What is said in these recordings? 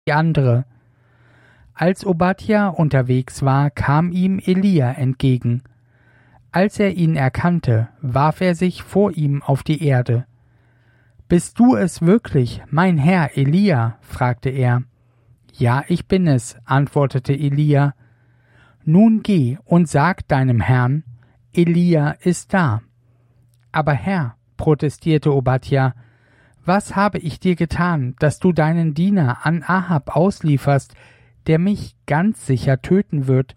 die andere. Als Obadja unterwegs war, kam ihm Elia entgegen. Als er ihn erkannte, warf er sich vor ihm auf die Erde. »Bist du es wirklich, mein Herr Elia?« fragte er. »Ja, ich bin es«, antwortete Elia. »Nun geh und sag deinem Herrn, Elia ist da.« »Aber Herr«, protestierte Obadja, »was habe ich dir getan, dass du deinen Diener an Ahab auslieferst, der mich ganz sicher töten wird?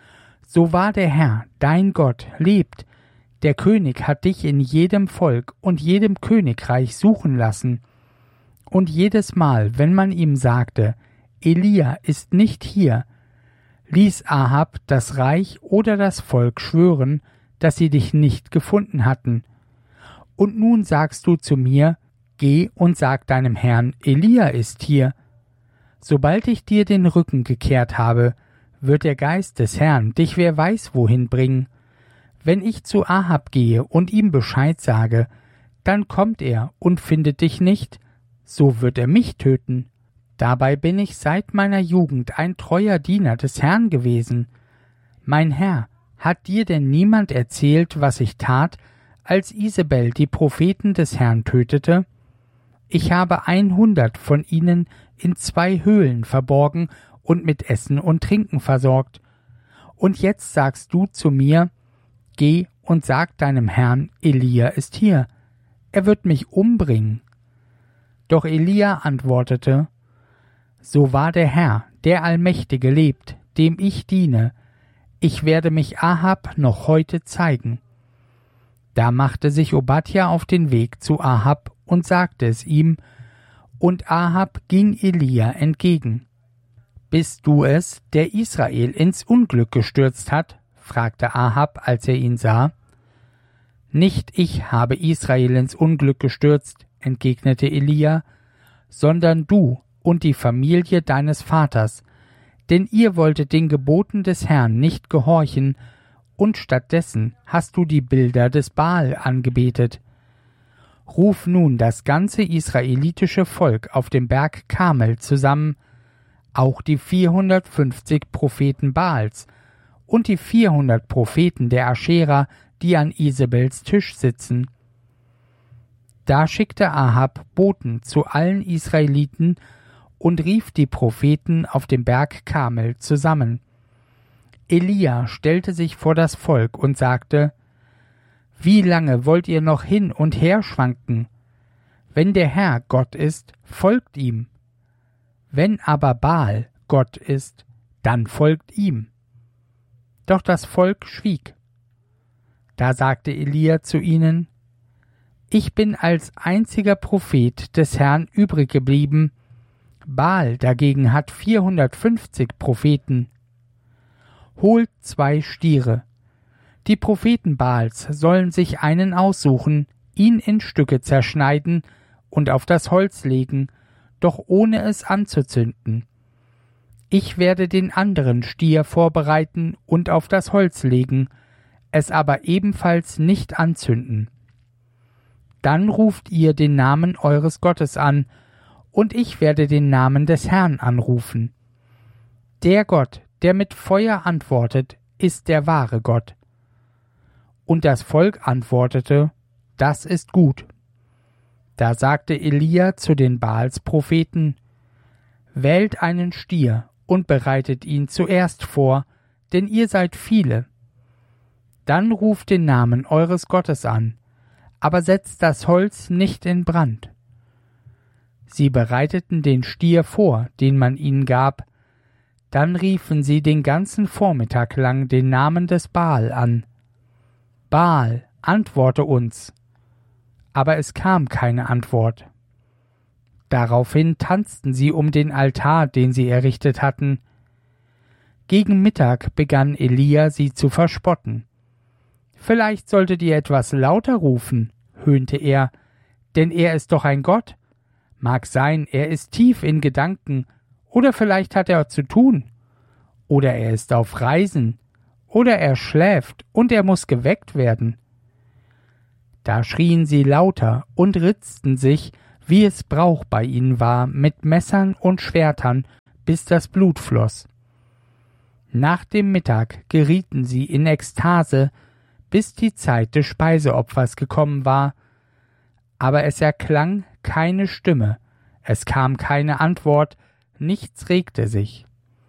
So wahr der Herr, dein Gott, lebt, der König hat dich in jedem Volk und jedem Königreich suchen lassen. Und jedes Mal, wenn man ihm sagte, Elia ist nicht hier, ließ Ahab das Reich oder das Volk schwören, dass sie dich nicht gefunden hatten. Und nun sagst du zu mir, geh und sag deinem Herrn, Elia ist hier. Sobald ich dir den Rücken gekehrt habe, wird der Geist des Herrn dich wer weiß wohin bringen. Wenn ich zu Ahab gehe und ihm Bescheid sage, dann kommt er und findet dich nicht, so wird er mich töten. Dabei bin ich seit meiner Jugend ein treuer Diener des Herrn gewesen. Mein Herr, hat dir denn niemand erzählt, was ich tat, als Isabel die Propheten des Herrn tötete? Ich habe 100 von ihnen in 2 Höhlen verborgen und mit Essen und Trinken versorgt. Und jetzt sagst du zu mir, geh und sag deinem Herrn, Elia ist hier. Er wird mich umbringen. Doch Elia antwortete, so wahr der Herr, der Allmächtige lebt, dem ich diene, ich werde mich Ahab noch heute zeigen. Da machte sich Obadja auf den Weg zu Ahab und sagte es ihm, und Ahab ging Elia entgegen. Bist du es, der Israel ins Unglück gestürzt hat? Fragte Ahab, als er ihn sah. Nicht ich habe Israel ins Unglück gestürzt, entgegnete Elia, sondern du und die Familie deines Vaters, denn ihr wolltet den Geboten des Herrn nicht gehorchen, und stattdessen hast du die Bilder des Baal angebetet. Ruf nun das ganze israelitische Volk auf dem Berg Karmel zusammen, auch die 450 Propheten Baals und die 400 Propheten der Aschera, die an Isabels Tisch sitzen. Da schickte Ahab Boten zu allen Israeliten und rief die Propheten auf dem Berg Karmel zusammen. Elia stellte sich vor das Volk und sagte, »Wie lange wollt ihr noch hin und her schwanken? Wenn der Herr Gott ist, folgt ihm. Wenn aber Baal Gott ist, dann folgt ihm.« Doch das Volk schwieg. Da sagte Elia zu ihnen, »Ich bin als einziger Prophet des Herrn übrig geblieben, Baal dagegen hat 450 Propheten. Holt 2 Stiere. Die Propheten Baals sollen sich einen aussuchen, ihn in Stücke zerschneiden und auf das Holz legen, doch ohne es anzuzünden. Ich werde den anderen Stier vorbereiten und auf das Holz legen, es aber ebenfalls nicht anzünden. Dann ruft ihr den Namen eures Gottes an, und ich werde den Namen des Herrn anrufen. Der Gott, der mit Feuer antwortet, ist der wahre Gott. Und das Volk antwortete, das ist gut. Da sagte Elia zu den Baals-Propheten, wählt einen Stier und bereitet ihn zuerst vor, denn ihr seid viele. Dann ruft den Namen eures Gottes an, aber setzt das Holz nicht in Brand. Sie bereiteten den Stier vor, den man ihnen gab. Dann riefen sie den ganzen Vormittag lang den Namen des Baal an. Baal, antworte uns. Aber es kam keine Antwort. Daraufhin tanzten sie um den Altar, den sie errichtet hatten. Gegen Mittag begann Elia, sie zu verspotten. »Vielleicht solltet ihr etwas lauter rufen«, höhnte er, »denn er ist doch ein Gott. Mag sein, er ist tief in Gedanken, oder vielleicht hat er zu tun, oder er ist auf Reisen, oder er schläft und er muss geweckt werden.« Da schrien sie lauter und ritzten sich, wie es Brauch bei ihnen war, mit Messern und Schwertern, bis das Blut floss. Nach dem Mittag gerieten sie in Ekstase, bis die Zeit des Speiseopfers gekommen war, aber es erklang keine Stimme, es kam keine Antwort, nichts regte sich.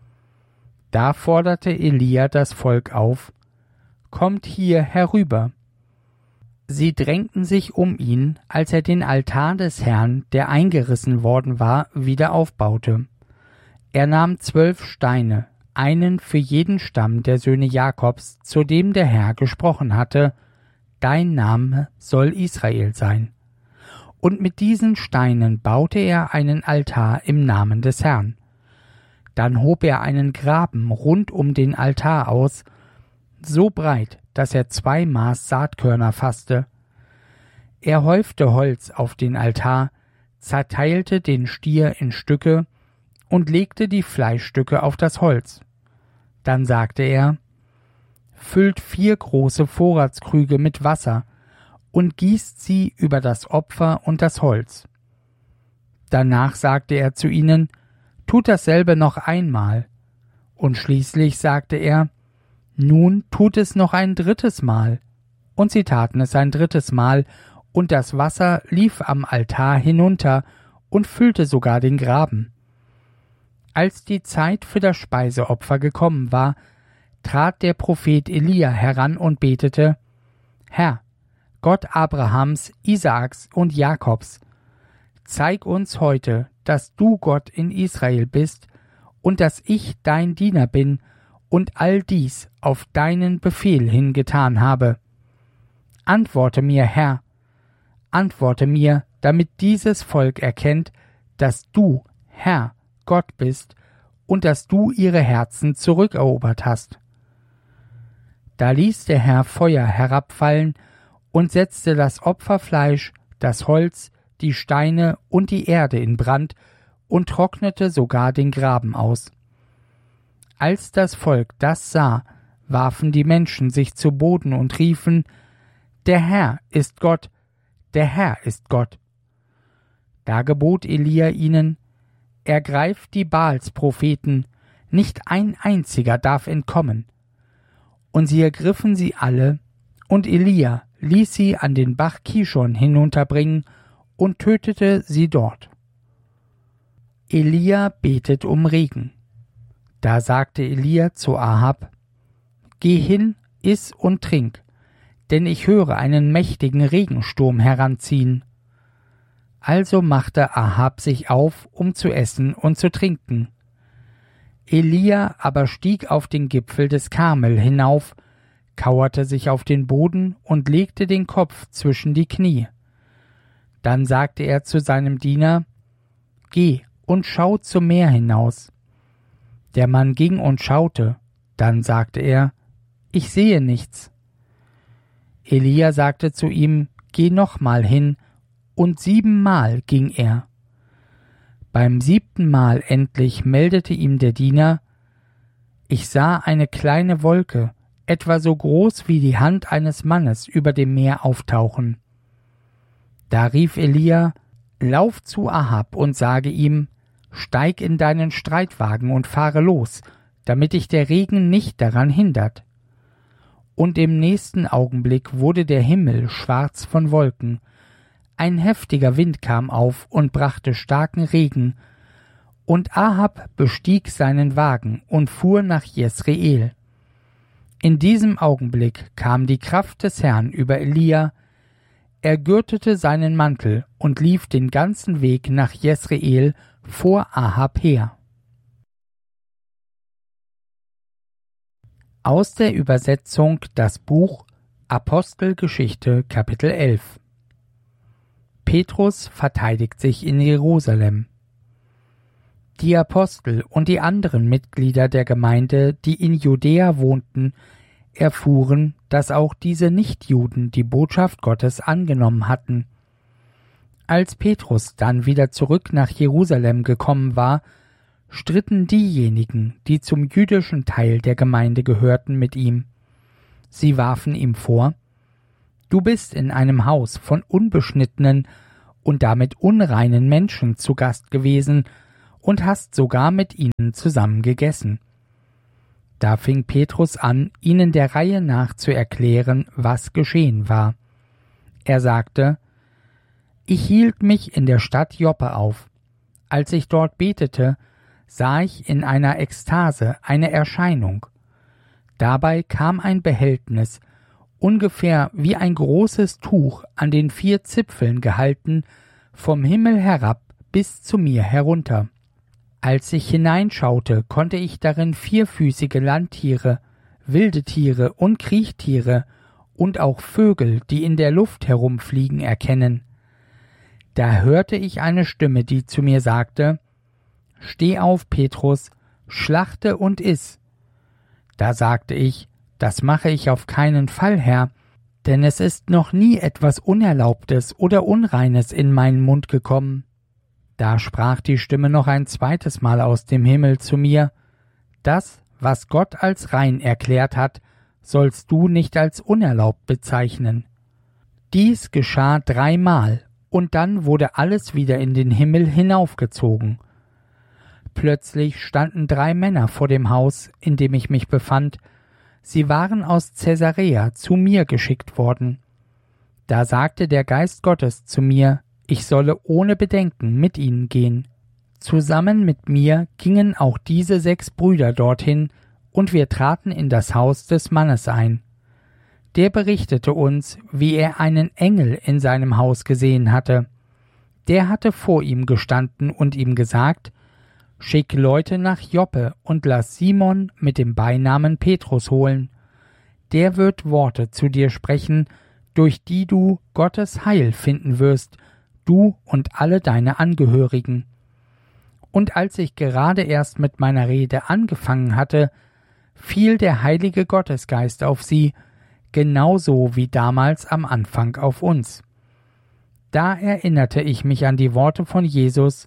Da forderte Elia das Volk auf: »Kommt hier herüber!« Sie drängten sich um ihn, als er den Altar des Herrn, der eingerissen worden war, wieder aufbaute. Er nahm 12 Steine, einen für jeden Stamm der Söhne Jakobs, zu dem der Herr gesprochen hatte: »Dein Name soll Israel sein.« Und mit diesen Steinen baute er einen Altar im Namen des Herrn. Dann hob er einen Graben rund um den Altar aus, so breit, dass er 2 Maß Saatkörner fasste. Er häufte Holz auf den Altar, zerteilte den Stier in Stücke und legte die Fleischstücke auf das Holz. Dann sagte er: »Füllt 4 große Vorratskrüge mit Wasser und gießt sie über das Opfer und das Holz.« Danach sagte er zu ihnen: »Tut dasselbe noch einmal.« Und schließlich sagte er: »Nun tut es noch ein 3. Mal.« Und sie taten es ein 3. Mal, und das Wasser lief am Altar hinunter und füllte sogar den Graben. Als die Zeit für das Speiseopfer gekommen war, trat der Prophet Elia heran und betete: »Herr, Gott Abrahams, Isaaks und Jakobs, zeig uns heute, dass du Gott in Israel bist und dass ich dein Diener bin und all dies auf deinen Befehl hin getan habe. Antworte mir, Herr, antworte mir, damit dieses Volk erkennt, dass du, Herr, Gott bist und dass du ihre Herzen zurückerobert hast.« Da ließ der Herr Feuer herabfallen und setzte das Opferfleisch, das Holz, die Steine und die Erde in Brand und trocknete sogar den Graben aus. Als das Volk das sah, warfen die Menschen sich zu Boden und riefen: »Der Herr ist Gott, der Herr ist Gott.« Da gebot Elia ihnen: »Ergreift die Baalspropheten, nicht ein einziger darf entkommen.« Und sie ergriffen sie alle, und Elia ließ sie an den Bach Kishon hinunterbringen und tötete sie dort. Elia betet um Regen. Da sagte Elia zu Ahab: »Geh hin, iss und trink, denn ich höre einen mächtigen Regensturm heranziehen.« Also machte Ahab sich auf, um zu essen und zu trinken. Elia aber stieg auf den Gipfel des Karmel hinauf, kauerte sich auf den Boden und legte den Kopf zwischen die Knie. Dann sagte er zu seinem Diener: »Geh und schau zum Meer hinaus.« Der Mann ging und schaute. Dann sagte er: »Ich sehe nichts.« Elia sagte zu ihm: »Geh nochmal hin.« Und 7-mal ging er. Beim 7. Mal endlich meldete ihm der Diener: »Ich sah eine kleine Wolke, etwa so groß wie die Hand eines Mannes, über dem Meer auftauchen.« Da rief Elia: »Lauf zu Ahab und sage ihm: Steig in deinen Streitwagen und fahre los, damit dich der Regen nicht daran hindert.« Und im nächsten Augenblick wurde der Himmel schwarz von Wolken. Ein heftiger Wind kam auf und brachte starken Regen, und Ahab bestieg seinen Wagen und fuhr nach Jesreel. In diesem Augenblick kam die Kraft des Herrn über Elia. Er gürtete seinen Mantel und lief den ganzen Weg nach Jesreel vor Ahab her. Aus der Übersetzung das Buch Apostelgeschichte Kapitel 11. Petrus verteidigt sich in Jerusalem. Die Apostel und die anderen Mitglieder der Gemeinde, die in Judäa wohnten, erfuhren, dass auch diese Nichtjuden die Botschaft Gottes angenommen hatten. Als Petrus dann wieder zurück nach Jerusalem gekommen war, stritten diejenigen, die zum jüdischen Teil der Gemeinde gehörten, mit ihm. Sie warfen ihm vor: »Du bist in einem Haus von Unbeschnittenen und da mit unreinen Menschen zu Gast gewesen und hast sogar mit ihnen zusammen gegessen. Da fing Petrus an, ihnen der Reihe nach zu erklären, was geschehen war. Er sagte: Ich hielt mich in der Stadt Joppe auf. Als ich dort betete, sah ich in einer Ekstase eine Erscheinung. Dabei kam ein Behältnis, ungefähr wie ein großes Tuch an den 4 Zipfeln gehalten, vom Himmel herab bis zu mir herunter. Als ich hineinschaute, konnte ich darin 4füßige Landtiere, wilde Tiere und Kriechtiere und auch Vögel, die in der Luft herumfliegen, erkennen. Da hörte ich eine Stimme, die zu mir sagte: Steh auf, Petrus, schlachte und iss. Da sagte ich: Das mache ich auf keinen Fall, Herr, denn es ist noch nie etwas Unerlaubtes oder Unreines in meinen Mund gekommen. Da sprach die Stimme noch ein zweites Mal aus dem Himmel zu mir: Das, was Gott als rein erklärt hat, sollst du nicht als unerlaubt bezeichnen. Dies geschah 3-mal, und dann wurde alles wieder in den Himmel hinaufgezogen. Plötzlich standen 3 Männer vor dem Haus, in dem ich mich befand. Sie waren aus Caesarea zu mir geschickt worden. Da sagte der Geist Gottes zu mir, ich solle ohne Bedenken mit ihnen gehen. Zusammen mit mir gingen auch diese 6 Brüder dorthin, und wir traten in das Haus des Mannes ein. Der berichtete uns, wie er einen Engel in seinem Haus gesehen hatte. Der hatte vor ihm gestanden und ihm gesagt: Schick Leute nach Joppe und lass Simon mit dem Beinamen Petrus holen. Der wird Worte zu dir sprechen, durch die du Gottes Heil finden wirst, du und alle deine Angehörigen. Und als ich gerade erst mit meiner Rede angefangen hatte, fiel der Heilige Gottesgeist auf sie, genauso wie damals am Anfang auf uns. Da erinnerte ich mich an die Worte von Jesus: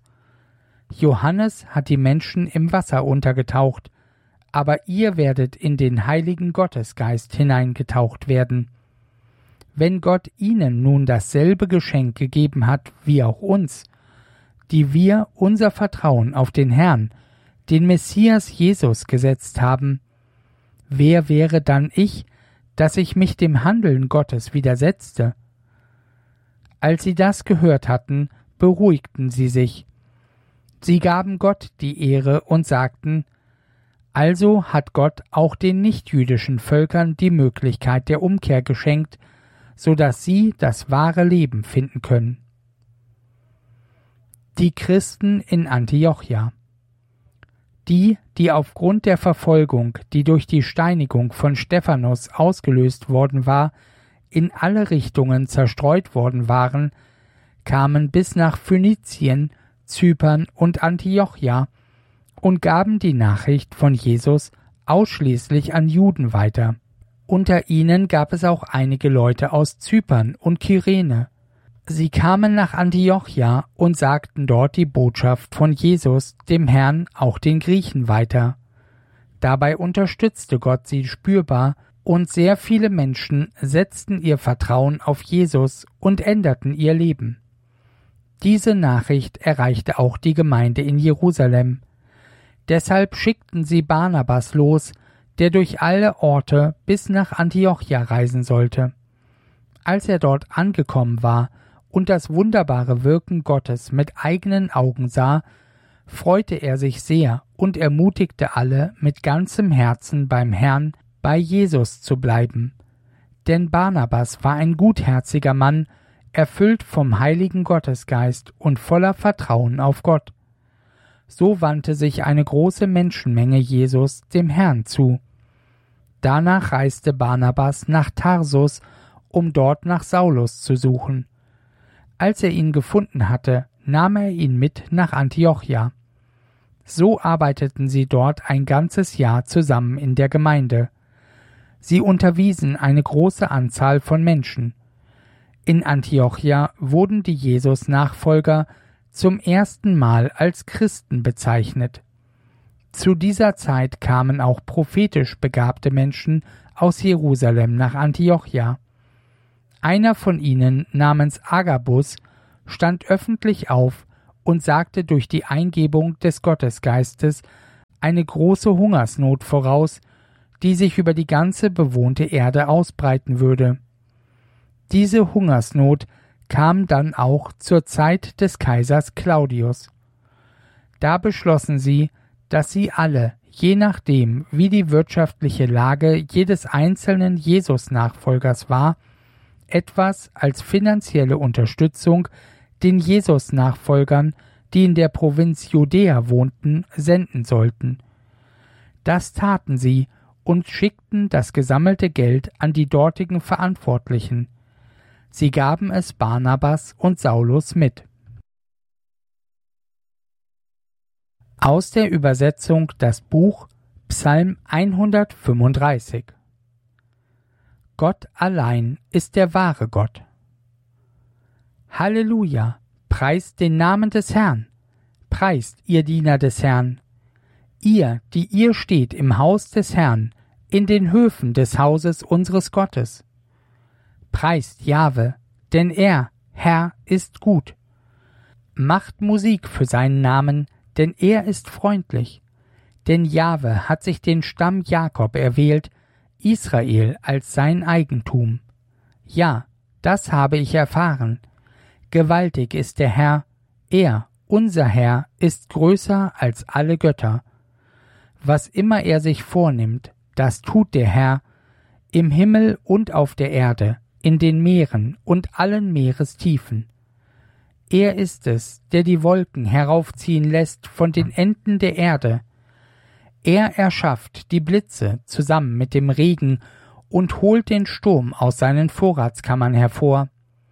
Johannes hat die Menschen im Wasser untergetaucht, aber ihr werdet in den Heiligen Gottesgeist hineingetaucht werden. Wenn Gott ihnen nun dasselbe Geschenk gegeben hat wie auch uns, die wir unser Vertrauen auf den Herrn, den Messias Jesus, gesetzt haben, wer wäre dann ich, dass ich mich dem Handeln Gottes widersetzte? Als sie das gehört hatten, beruhigten sie sich. Sie gaben Gott die Ehre und sagten: Also hat Gott auch den nichtjüdischen Völkern die Möglichkeit der Umkehr geschenkt, so dass sie das wahre Leben finden können. Die Christen in Antiochia. Die aufgrund der Verfolgung, die durch die Steinigung von Stephanus ausgelöst worden war, in alle Richtungen zerstreut worden waren, kamen bis nach Phönizien, Zypern und Antiochia und gaben die Nachricht von Jesus ausschließlich an Juden weiter. Unter ihnen gab es auch einige Leute aus Zypern und Kyrene. Sie kamen nach Antiochia und sagten dort die Botschaft von Jesus, dem Herrn, auch den Griechen weiter. Dabei unterstützte Gott sie spürbar, und sehr viele Menschen setzten ihr Vertrauen auf Jesus und änderten ihr Leben. Diese Nachricht erreichte auch die Gemeinde in Jerusalem. Deshalb schickten sie Barnabas los, der durch alle Orte bis nach Antiochia reisen sollte. Als er dort angekommen war und das wunderbare Wirken Gottes mit eigenen Augen sah, freute er sich sehr und ermutigte alle, mit ganzem Herzen beim Herrn, bei Jesus zu bleiben. Denn Barnabas war ein gutherziger Mann, erfüllt vom Heiligen Gottesgeist und voller Vertrauen auf Gott. So wandte sich eine große Menschenmenge Jesus dem Herrn zu. Danach reiste Barnabas nach Tarsus, um dort nach Saulus zu suchen. Als er ihn gefunden hatte, nahm er ihn mit nach Antiochia. So arbeiteten sie dort ein ganzes Jahr zusammen in der Gemeinde. Sie unterwiesen eine große Anzahl von Menschen. In Antiochia wurden die Jesus-Nachfolger zum ersten Mal als Christen bezeichnet. Zu dieser Zeit kamen auch prophetisch begabte Menschen aus Jerusalem nach Antiochia. Einer von ihnen namens Agabus stand öffentlich auf und sagte durch die Eingebung des Gottesgeistes eine große Hungersnot voraus, die sich über die ganze bewohnte Erde ausbreiten würde. Diese Hungersnot kam dann auch zur Zeit des Kaisers Claudius. Da beschlossen sie, dass sie alle, je nachdem, wie die wirtschaftliche Lage jedes einzelnen Jesus-Nachfolgers war, etwas als finanzielle Unterstützung den Jesus-Nachfolgern, die in der Provinz Judäa wohnten, senden sollten. Das taten sie und schickten das gesammelte Geld an die dortigen Verantwortlichen. Sie gaben es Barnabas und Saulus mit. Aus der Übersetzung das Buch Psalm 135. Gott allein ist der wahre Gott. Halleluja, preist den Namen des Herrn, preist ihr Diener des Herrn, ihr, die ihr steht im Haus des Herrn, in den Höfen des Hauses unseres Gottes. Preist Jahwe, denn er, Herr, ist gut. Macht Musik für seinen Namen, denn er ist freundlich. Denn Jahwe hat sich den Stamm Jakob erwählt, Israel als sein Eigentum. Ja, das habe ich erfahren. Gewaltig ist der Herr, er, unser Herr, ist größer als alle Götter. Was immer er sich vornimmt, das tut der Herr, im Himmel und auf der Erde, in den Meeren und allen Meerestiefen. Er ist es, der die Wolken heraufziehen lässt von den Enden der Erde. Er erschafft die Blitze zusammen mit dem Regen und holt den Sturm aus seinen Vorratskammern hervor.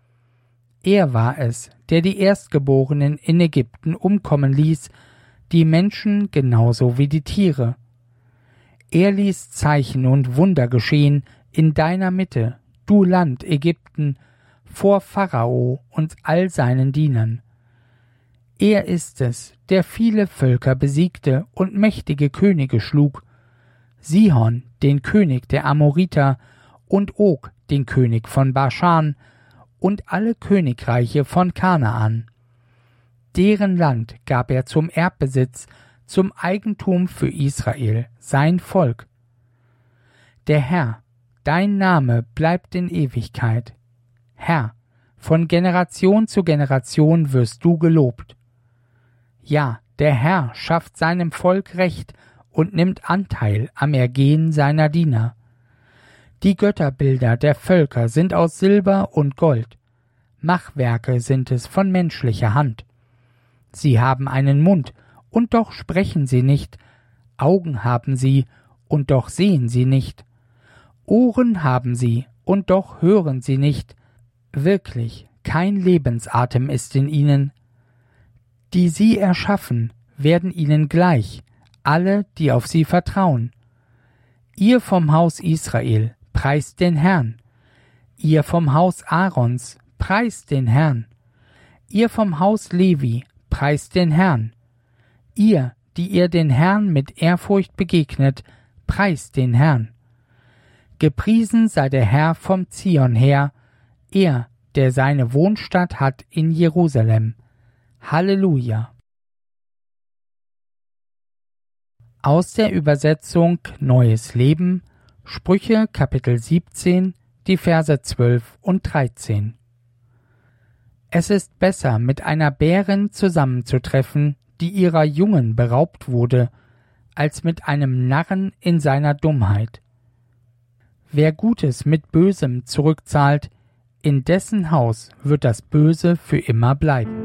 Er war es, der die Erstgeborenen in Ägypten umkommen ließ, die Menschen genauso wie die Tiere. Er ließ Zeichen und Wunder geschehen in deiner Mitte, du Land Ägypten, vor Pharao und all seinen Dienern. Er ist es, der viele Völker besiegte und mächtige Könige schlug, Sihon, den König der Amoriter, und Og, den König von Baschan, und alle Königreiche von Kanaan. Deren Land gab er zum Erbbesitz, zum Eigentum für Israel, sein Volk. Der Herr, dein Name bleibt in Ewigkeit. Herr, von Generation zu Generation wirst du gelobt. Ja, der Herr schafft seinem Volk Recht und nimmt Anteil am Ergehen seiner Diener. Die Götterbilder der Völker sind aus Silber und Gold. Machwerke sind es von menschlicher Hand. Sie haben einen Mund, und doch sprechen sie nicht. Augen haben sie, und doch sehen sie nicht. Ohren haben sie, und doch hören sie nicht. Wirklich, kein Lebensatem ist in ihnen. Die sie erschaffen, werden ihnen gleich, alle, die auf sie vertrauen. Ihr vom Haus Israel, preist den Herrn. Ihr vom Haus Aarons, preist den Herrn. Ihr vom Haus Levi, preist den Herrn. Ihr, die ihr den Herrn mit Ehrfurcht begegnet, preist den Herrn. Gepriesen sei der Herr vom Zion her, er, der seine Wohnstatt hat in Jerusalem. Halleluja. Aus der Übersetzung Neues Leben, Sprüche Kapitel 17, die Verse 12 und 13. Es ist besser, mit einer Bärin zusammenzutreffen, die ihrer Jungen beraubt wurde, als mit einem Narren in seiner Dummheit. Wer Gutes mit Bösem zurückzahlt, in dessen Haus wird das Böse für immer bleiben.